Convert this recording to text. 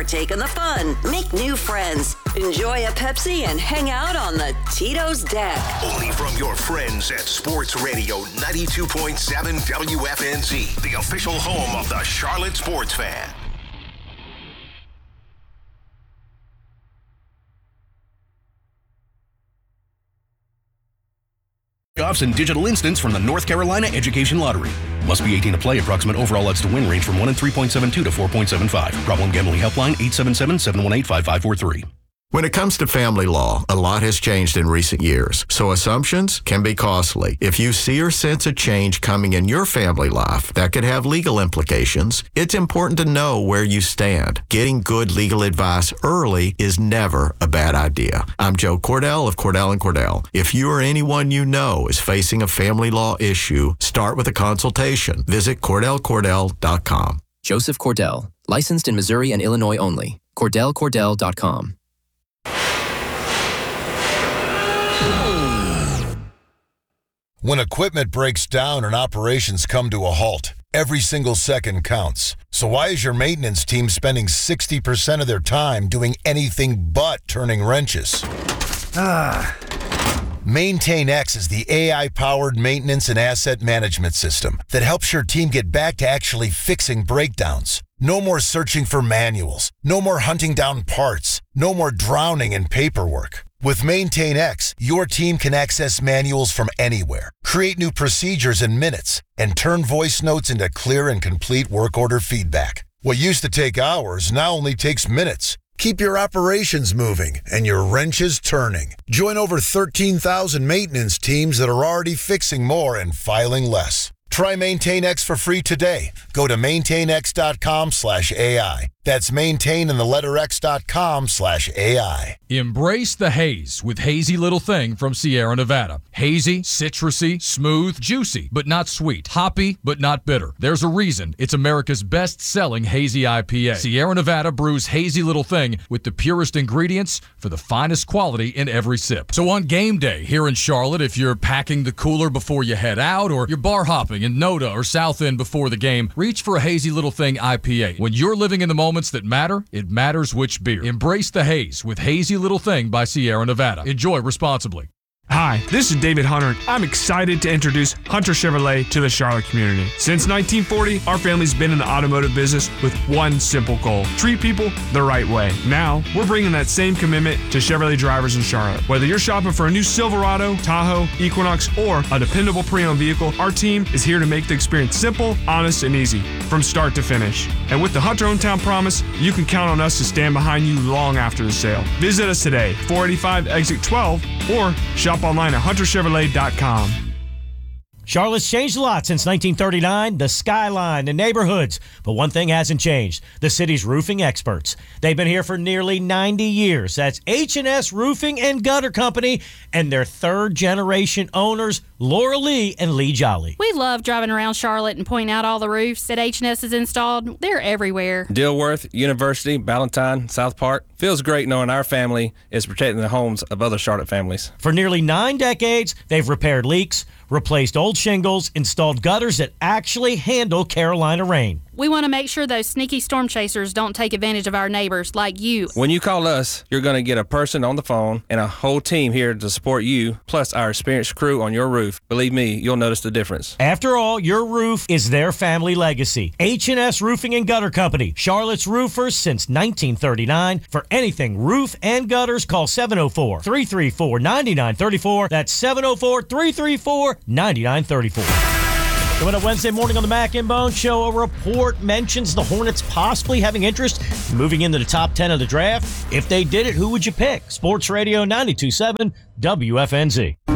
partake in the fun, make new friends, enjoy a Pepsi, and hang out on the Tito's deck. Only from your friends at Sports Radio 92.7 WFNZ, the official home of the Charlotte Sports Fan. Offs and digital instants from the North Carolina Education Lottery. Must be 18 to play. Approximate overall odds to win range from 1 in 3.72 to 4.75. Problem gambling helpline 877-718-5543. When it comes to family law, a lot has changed in recent years, so assumptions can be costly. If you see or sense a change coming in your family life that could have legal implications, it's important to know where you stand. Getting good legal advice early is never a bad idea. I'm Joe Cordell of Cordell & Cordell. If you or anyone you know is facing a family law issue, start with a consultation. Visit CordellCordell.com. Joseph Cordell, licensed in Missouri and Illinois only. CordellCordell.com. When equipment breaks down and operations come to a halt, every single second counts. So why is your maintenance team spending 60% of their time doing anything but turning wrenches? MaintainX is the AI-powered maintenance and asset management system that helps your team get back to actually fixing breakdowns. No more searching for manuals. No more hunting down parts. No more drowning in paperwork. With MaintainX, your team can access manuals from anywhere, create new procedures in minutes, and turn voice notes into clear and complete work order feedback. What used to take hours now only takes minutes. Keep your operations moving and your wrenches turning. Join over 13,000 maintenance teams that are already fixing more and filing less. Try MaintainX for free today. Go to maintainx.com/AI. That's maintain and the letter x.com/AI. Embrace the haze with Hazy Little Thing from Sierra Nevada. Hazy, citrusy, smooth, juicy, but not sweet. Hoppy, but not bitter. There's a reason it's America's best-selling hazy IPA. Sierra Nevada brews Hazy Little Thing with the purest ingredients for the finest quality in every sip. So on game day here in Charlotte, if you're packing the cooler before you head out, or you're bar hopping in Noda or South End before the game, reach for a Hazy Little Thing IPA. When you're living in the moments that matter, it matters which beer. Embrace the haze with Hazy Little Thing by Sierra Nevada. Enjoy responsibly. Hi, this is David Hunter, and I'm excited to introduce Hunter Chevrolet to the Charlotte community. Since 1940, our family's been in the automotive business with one simple goal: treat people the right way. Now, we're bringing that same commitment to Chevrolet drivers in Charlotte. Whether you're shopping for a new Silverado, Tahoe, Equinox, or a dependable pre-owned vehicle, our team is here to make the experience simple, honest, and easy from start to finish. And with the Hunter Hometown Promise, you can count on us to stand behind you long after the sale. Visit us today, 485 Exit 12, or shop online at hunterchevrolet.com. Charlotte's changed a lot since 1939, the skyline, the neighborhoods. But one thing hasn't changed: the city's roofing experts. They've been here for nearly 90 years. That's H&S Roofing and Gutter Company and their third-generation owners, Laura Lee and Lee Jolly. We love driving around Charlotte and pointing out all the roofs that H&S has installed. They're everywhere. Dilworth, University, Ballantyne, South Park. Feels great knowing our family is protecting the homes of other Charlotte families. For nearly 9 decades, they've repaired leaks, replaced old shingles, installed gutters that actually handle Carolina rain. We want to make sure those sneaky storm chasers don't take advantage of our neighbors like you. When you call us, you're going to get a person on the phone and a whole team here to support you, plus our experienced crew on your roof. Believe me, you'll notice the difference. After all, your roof is their family legacy. H&S Roofing and Gutter Company, Charlotte's roofers since 1939. For anything roof and gutters, call 704-334-9934. That's 704-334-9934. Coming up Wednesday morning on the Mac and Bone Show, a report mentions the Hornets possibly having interest in moving into the top 10 of the draft. If they did it, who would you pick? Sports Radio 92.7 WFNZ.